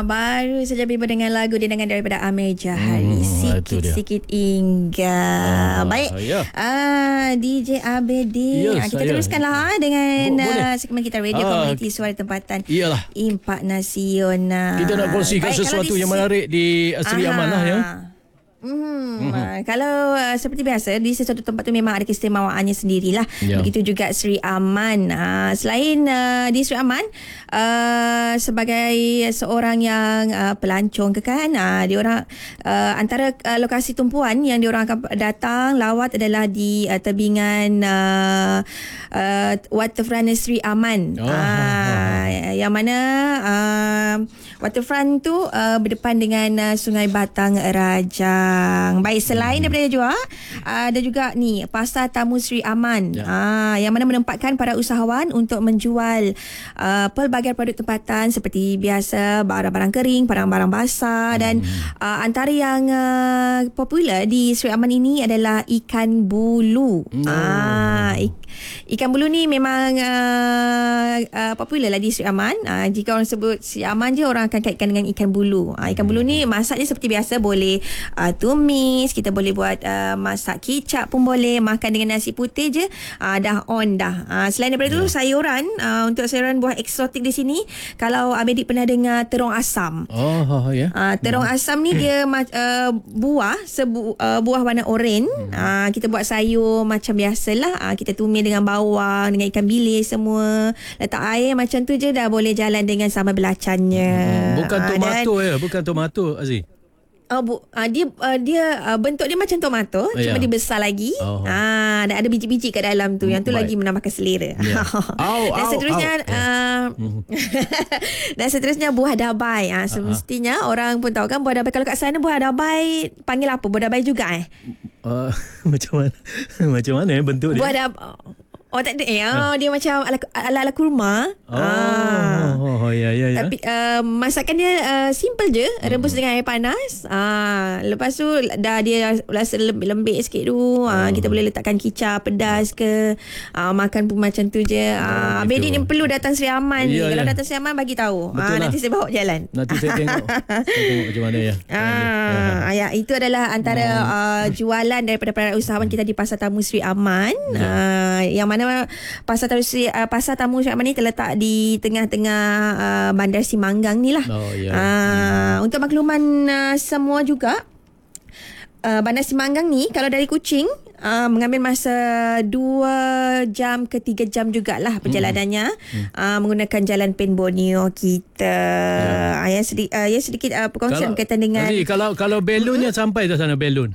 Baru saja berjumpa dengan lagu dendangan daripada Amir Jahari. Sikit-sikit Inga. Baik. DJ Abedi. Kita teruskanlah dengan segmen kita Radio Komuniti Suara Tempatan. Iyalah. Impak Nasional. Kita nak kongsikan sesuatu yang menarik di Seri Amanah ya. Kalau seperti biasa di sesuatu tempat tu memang ada keistimewaannya sendirilah. Begitu juga Seri Aman. Selain di Seri Aman sebagai seorang yang pelancong ke kan, dia orang antara lokasi tumpuan yang dia orang akan datang lawat adalah di tebingan waterfront Seri Aman. Yang mana waterfront tu berdepan dengan Sungai Batang Raja. Baik, selain daripada juga ada juga ni Pasar Tamu Seri Aman yang mana menempatkan para usahawan untuk menjual pelbagai produk tempatan seperti biasa, barang-barang kering, barang-barang basah dan antara yang popular di Seri Aman ini adalah ikan bulu. Ikan bulu ni memang popular lah di Seri Aman. Jika orang sebut Seri Aman je, orang akan kaitkan dengan ikan bulu. Ikan bulu ni masak dia seperti biasa, boleh tumis, kita boleh buat masak kicap pun boleh, makan dengan nasi putih je, dah on dah. Selain daripada tu sayuran, untuk sayuran buah eksotik di sini, kalau Abedi pernah dengar terong asam. Terong asam ni dia buah buah warna oranye. Kita buat sayur macam biasalah, kita tumis dengan bawang, dengan ikan bilis semua, letak air macam tu je dah boleh jalan dengan sambal belacannya. Bukan tomato bukan tomato Aziz. Dia bentuk dia macam tomato, cuma dia besar lagi. Dan ada biji-biji kat dalam tu. Yang tu lagi menambahkan selera. Dan seterusnya dan seterusnya buah dabai. Semestinya orang pun tahu kan buah dabai. Kalau kat sana buah dabai panggil apa? Buah dabai juga Macam mana bentuk dia? Buah dabai. Tak ada. Dia macam ala kurma. Ya. Tapi masakan dia simple je, rebus dengan air panas. Lepas tu dah dia rasa lembik sikit tu. Kita boleh letakkan kicap pedas ke. Makan pun macam tu je. Abedi ni perlu datang Seri Aman ni. Kalau datang Seri Aman bagi tahu. Nanti saya bawa jalan. Nanti saya tengok. Macam mana ya. Itu adalah antara jualan daripada para usahawan kita di Pasar Tamu Seri Aman. Yang mana Pasar Tamu Seri Aman ni terletak di tengah-tengah Bandar Simanggang ni lah. Untuk makluman semua juga, Bandar Simanggang ni kalau dari Kuching mengambil masa 2 jam ke 3 jam jugalah perjalanannya, menggunakan jalan Pen Borneo kita. Sedikit perkongsian berkaitan dengan kalau belonnya sampai ke sana belon.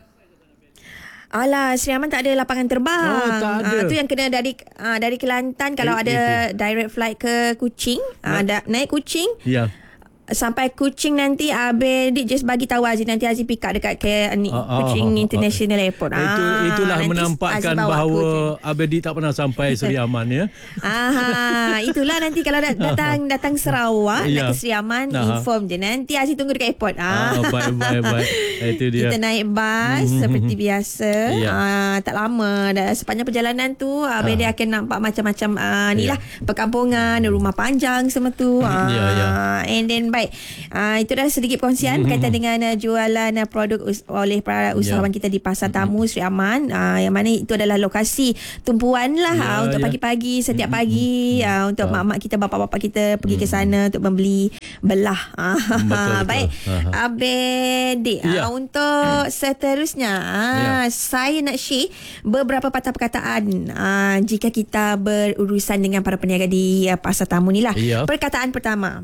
Alah, Seri Aman tak ada lapangan terbang. Tak ada. Tu yang kena dari Kelantan. Kalau ada direct flight ke Kuching, naik Kuching. Sampai Kuching nanti Abedi just bagi tahu Aziz, nanti Aziz pick up dekat Kuching International Airport. Itulah menampakkan bahawa Abedi tak pernah sampai Seri Aman ya. Itulah nanti kalau datang Sarawak nak ke Seri Aman, inform je, nanti Aziz tunggu dekat airport. Baik. Itu dia. Kita naik bas seperti biasa. Tak lama dah, sepanjang perjalanan tu Abedi akan nampak macam-macam ni lah, perkampungan, rumah panjang semua tu. And then baik, itu dah sedikit perkongsian berkaitan dengan jualan produk oleh para usahawan kita di Pasar Tamu Seri Aman, yang mana itu adalah lokasi tumpuan lah untuk pagi-pagi, setiap pagi, untuk mak-mak kita, bapak-bapak kita pergi ke sana untuk membeli belah. Baik, Abedi, untuk seterusnya saya nak share beberapa patah perkataan jika kita berurusan dengan para peniaga di Pasar Tamu ni lah. Perkataan pertama,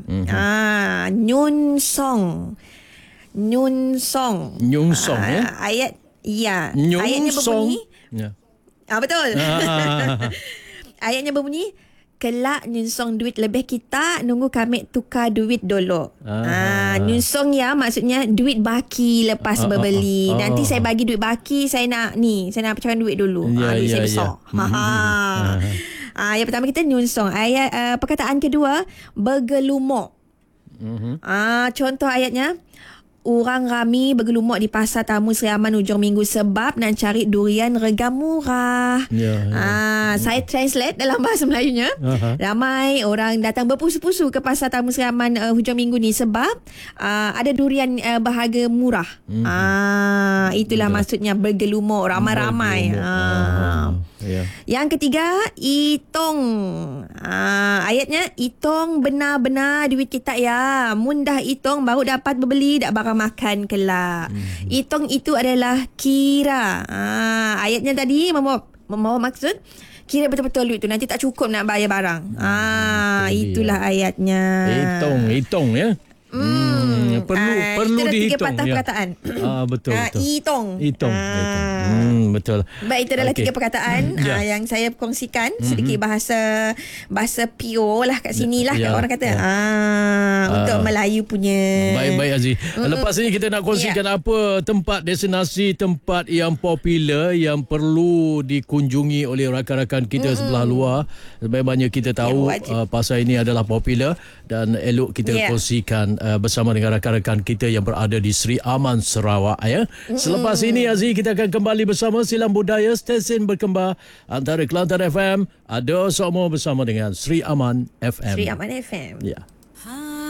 Nyunsong ayat ayatnya berbunyi betul. Ayatnya berbunyi, kelak nyunsong duit lebih kita, nunggu kami tukar duit dulu. Nyunsong maksudnya duit baki lepas berbeli. Nanti saya bagi duit baki, saya nak pecahkan duit dulu. Duit saya besar. Yang pertama kita nyunsong. Perkataan kedua, bergelumok. Contoh ayatnya, orang ramai bergelumuk di Pasar Tamu Seri Aman hujung minggu sebab nak cari durian rega murah. Saya translate dalam bahasa Melayunya. Ramai orang datang berpusu-pusu ke Pasar Tamu Seri Aman hujung minggu ni sebab ada durian berharga murah. Itulah maksudnya bergelumuk, ramai-ramai. Yang ketiga, itong. Ayatnya, itong benar-benar duit kita ya. Mundah itong baru dapat berbeli dak barang makan kelak. Itong itu adalah kira. Ayatnya tadi membawa maksud kira betul-betul duit tu nanti tak cukup nak bayar barang. Itulah ayatnya. Hitong ya. Perlu dihitung. 3 patah perkataan. Betul. Itong. Betul. Baik, itu adalah 3 perkataan yang saya kongsikan. Sedikit bahasa PO lah kat sini lah orang kata. Untuk Melayu punya. Baik Aziz. Lepas ni kita nak kongsikan apa tempat destinasi, tempat yang popular yang perlu dikunjungi oleh rakan-rakan kita sebelah luar. Sebanyak kita tahu pasal ini adalah popular dan elok kita kongsikan bersama dengan rakan-rakan kita yang berada di Seri Aman Sarawak ya. Selepas ini Aziz, kita akan kembali bersama Silang Budaya, stesen berkembar antara Kelantan FM, ada semua bersama dengan Seri Aman FM. Seri Aman FM. Ya.